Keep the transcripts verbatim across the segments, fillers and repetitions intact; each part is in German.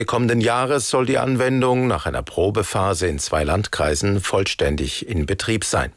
Kommenden Jahres soll die Anwendung nach einer Probephase in zwei Landkreisen vollständig in Betrieb sein.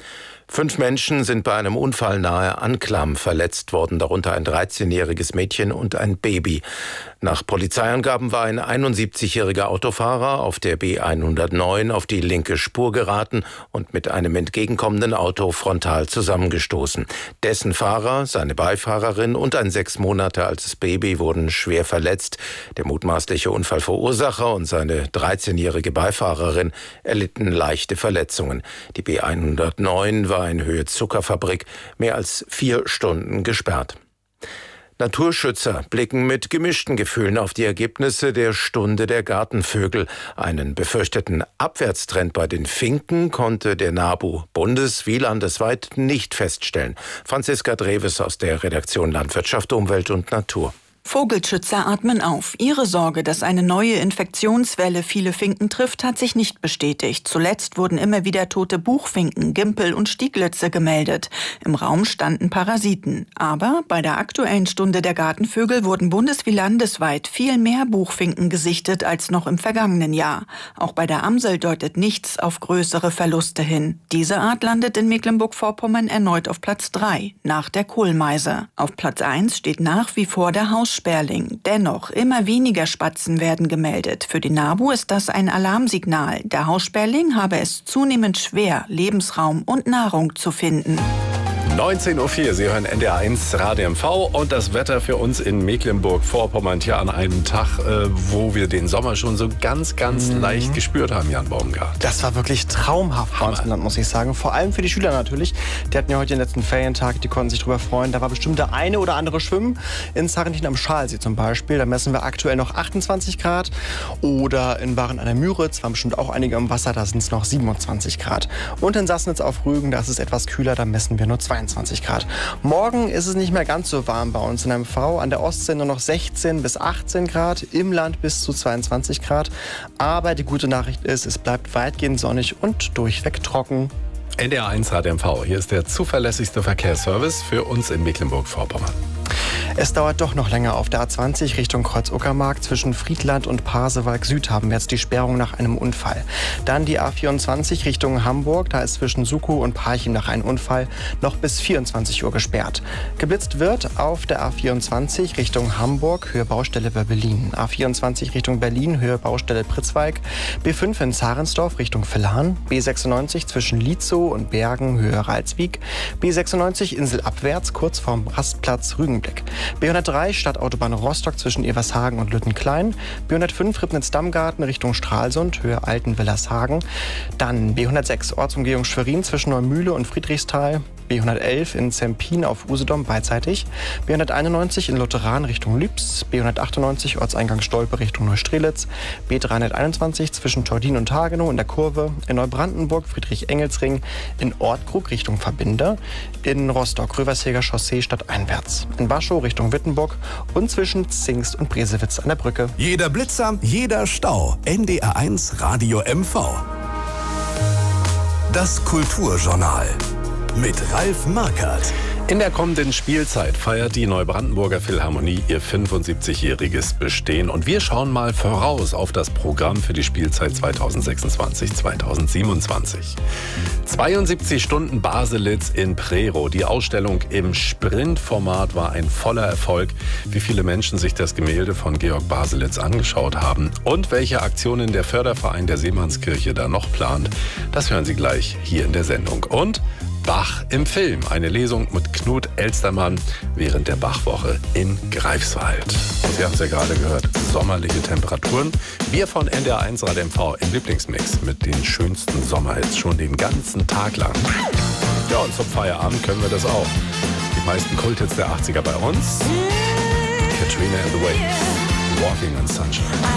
Fünf Menschen sind bei einem Unfall nahe Anklam verletzt worden, darunter ein dreizehnjähriges Mädchen und ein Baby. Nach Polizeiangaben war ein einundsiebzigjähriger Autofahrer auf der B hundertneun auf die linke Spur geraten und mit einem entgegenkommenden Auto frontal zusammengestoßen. Dessen Fahrer, seine Beifahrerin und ein sechs Monate altes Baby wurden schwer verletzt. Der mutmaßliche Unfallverursacher und seine dreizehnjährige Beifahrerin erlitten leichte Verletzungen. Die B hundertneun war in Höhe Zuckerfabrik mehr als vier Stunden gesperrt. Naturschützer blicken mit gemischten Gefühlen auf die Ergebnisse der Stunde der Gartenvögel. Einen befürchteten Abwärtstrend bei den Finken konnte der NABU bundes- wie landesweit nicht feststellen. Franziska Dreves aus der Redaktion Landwirtschaft, Umwelt und Natur. Vogelschützer atmen auf. Ihre Sorge, dass eine neue Infektionswelle viele Finken trifft, hat sich nicht bestätigt. Zuletzt wurden immer wieder tote Buchfinken, Gimpel und Stieglitze gemeldet. Im Raum standen Parasiten. Aber bei der aktuellen Stunde der Gartenvögel wurden bundes- wie landesweit viel mehr Buchfinken gesichtet als noch im vergangenen Jahr. Auch bei der Amsel deutet nichts auf größere Verluste hin. Diese Art landet in Mecklenburg-Vorpommern erneut auf Platz drei, nach der Kohlmeise. Auf Platz eins steht nach wie vor der Haus Sperling. Dennoch, immer weniger Spatzen werden gemeldet. Für die NABU ist das ein Alarmsignal. Der Haussperling habe es zunehmend schwer, Lebensraum und Nahrung zu finden. neunzehn Uhr vier, Sie hören N D R eins Radio M V und das Wetter für uns in Mecklenburg-Vorpommern hier an einem Tag, äh, wo wir den Sommer schon so ganz, ganz mhm. leicht gespürt haben, Jan Baumgart. Das war wirklich traumhaft bei uns im Land, muss ich sagen. Vor allem für die Schüler natürlich. Die hatten ja heute den letzten Ferientag, die konnten sich drüber freuen. Da war bestimmt der eine oder andere Schwimmen. In Sarrentin am Schalsee zum Beispiel, da messen wir aktuell noch achtundzwanzig Grad. Oder in Waren an der Müritz waren bestimmt auch einige im Wasser, da sind es noch siebenundzwanzig Grad. Und in Sassnitz auf Rügen, da ist es etwas kühler, da messen wir nur zweiundzwanzig Grad. Morgen ist es nicht mehr ganz so warm bei uns in M V. An der Ostsee nur noch sechzehn bis achtzehn Grad, im Land bis zu zweiundzwanzig Grad. Aber die gute Nachricht ist, es bleibt weitgehend sonnig und durchweg trocken. N D R eins Radio M V, hier ist der zuverlässigste Verkehrsservice für uns in Mecklenburg-Vorpommern. Es dauert doch noch länger. Auf der A zwanzig Richtung Kreuz-Uckermark zwischen Friedland und Pasewalk Süd haben wir jetzt die Sperrung nach einem Unfall. Dann die A vierundzwanzig Richtung Hamburg. Da ist zwischen Sukow und Parchim nach einem Unfall noch bis vierundzwanzig Uhr gesperrt. Geblitzt wird auf der A vierundzwanzig Richtung Hamburg, Höhe Baustelle bei Berlin. A vierundzwanzig Richtung Berlin, Höhe Baustelle Pritzwalk. B fünf in Zahrensdorf Richtung Villahn. B sechsundneunzig zwischen Lietzow und Bergen, Höhe Ralswiek. B sechsundneunzig inselabwärts, kurz vorm Rastplatz Rügenblick. B hundertdrei Stadtautobahn Rostock zwischen Evershagen und Lüttenklein. B hundertfünf Ribnitz-Dammgarten Richtung Stralsund, Höhe Altenwillershagen. Dann B hundertsechs Ortsumgehung Schwerin zwischen Neumühle und Friedrichsthal. B hundertelf in Zempin auf Usedom beidseitig. B hunderteinundneunzig in Lutheran Richtung Lübs. B hundertachtundneunzig Ortseingang Stolpe Richtung Neustrelitz. B dreihunderteinundzwanzig zwischen Tordin und Hagenow in der Kurve. In Neubrandenburg Friedrich-Engels-Ring. In Ortkrug Richtung Verbinde. In Rostock Röversheger Chaussee stadteinwärts. In Waschow Richtung Wittenburg. Und zwischen Zingst und Bresewitz an der Brücke. Jeder Blitzer, jeder Stau. N D R eins Radio M V. Das Kulturjournal mit Ralf Markert. In der kommenden Spielzeit feiert die Neubrandenburger Philharmonie ihr fünfundsiebzigjähriges Bestehen. Und wir schauen mal voraus auf das Programm für die Spielzeit zweitausendsechsundzwanzig zweitausendsiebenundzwanzig. zweiundsiebzig Stunden Baselitz in Prerow. Die Ausstellung im Sprintformat war ein voller Erfolg. Wie viele Menschen sich das Gemälde von Georg Baselitz angeschaut haben und welche Aktionen der Förderverein der Seemannskirche da noch plant, das hören Sie gleich hier in der Sendung. Und Bach im Film. Eine Lesung mit Knut Elstermann während der Bachwoche in Greifswald. Sie haben es ja gerade gehört, sommerliche Temperaturen. Wir von N D R eins Radio M V im Lieblingsmix mit den schönsten Sommerhits schon den ganzen Tag lang. Ja, und zum Feierabend können wir das auch. Die meisten Kulthits der achtziger bei uns. Katrina and the Waves, Walking on Sunshine.